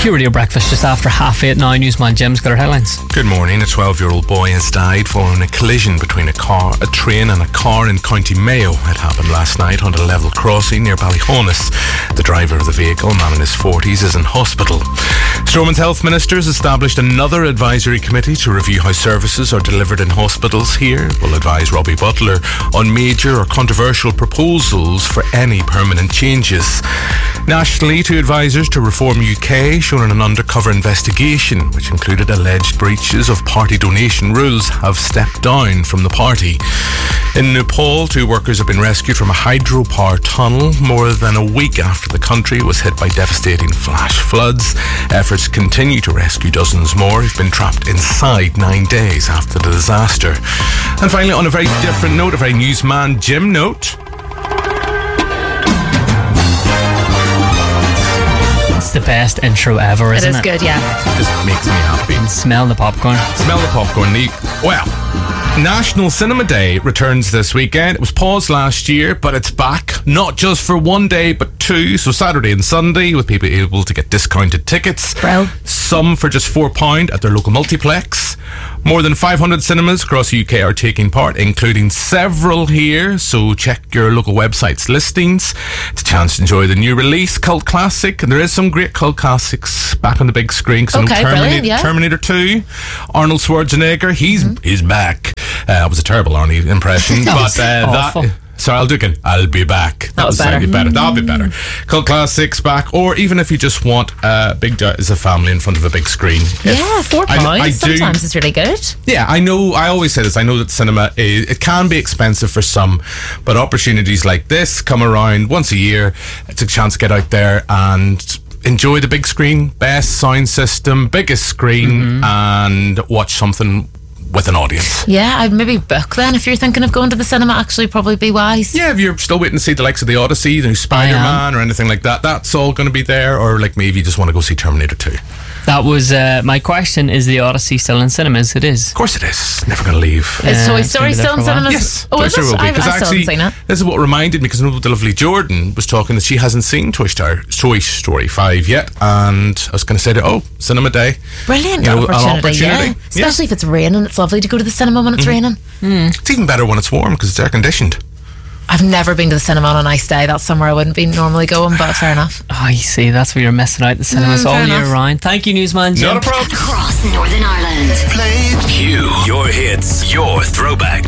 Pure Radio Breakfast just after 8:30 now. Newsman Jim's got our headlines. Good morning. A 12-year-old boy has died following a collision between a train and a car in County Mayo. It happened last night on a level crossing near Ballyhonus. The driver of the vehicle, a man in his 40s, is in hospital. Stormont Health Minister has established another advisory committee to review how services are delivered in hospitals here. Will advise Robbie Butler on major or controversial proposals for any permanent changes. Nationally, two advisors to Reform UK, shown in an undercover investigation which included alleged breaches of party donation rules, have stepped down from the party. In Nepal, two workers have been rescued from a hydropower tunnel more than a week after the country was hit by devastating flash floods. Efforts continue to rescue dozens more who've been trapped inside 9 days after the disaster. And finally, on a very different note, a very Newsman Jim note. It's the best intro ever, isn't it? It is good, yeah. It just makes me happy. Smell the popcorn. Smell the popcorn. Well, National Cinema Day returns this weekend. It was paused last year, but it's back. Not just for one day, but two. So Saturday and Sunday, with people able to get discounted tickets. Bro. Some for just £4 at their local multiplex. More than 500 cinemas across the UK are taking part, including several here. So check your local website's listings. It's a chance to enjoy the new release, cult classic. And there is some great cult classics back on the big screen. Okay, brilliant, yeah. Terminator 2. Arnold Schwarzenegger, he's back. It was a terrible Arnie impression, but awful. Sorry, I'll do it again. I'll be back. That was better. That'll be better. Cult classics back, or even if you just want big as a family in front of a big screen. Yeah, £4. Sometimes it's really good. Yeah, I know. I always say this. I know that cinema it can be expensive for some, but opportunities like this come around once a year. It's a chance to get out there and enjoy the big screen, best sound system, biggest screen, and watch something with an audience. Yeah, I'd maybe book then if you're thinking of going to the cinema. Actually, probably be wise. Yeah, if you're still waiting to see the likes of the Odyssey, the new Spider-Man or anything like that, that's all going to be there. Or like maybe you just want to go see Terminator 2. That was my question. Is the Odyssey still in cinemas? It is. Of course it is. Never going to leave. Is Toy Story still in cinemas? Yes, Oh, Toy is Story it? will be. I Because still haven't seen it. this is what reminded me, because I know the lovely Jordan was talking that she hasn't seen Toy Story 5 yet, and I was going to say to her, cinema day. Brilliant an opportunity, yeah. Especially if it's raining. It's lovely to go to the cinema when it's raining. It's even better when it's warm because it's air conditioned. I've never been to the cinema on a nice day. That's somewhere I wouldn't be normally going, but fair enough. Oh, you see, that's where you're missing out. The cinemas all year round. Thank you, Newsman Jim. Not a problem. Across Northern Ireland. Q, your hits, your throwback.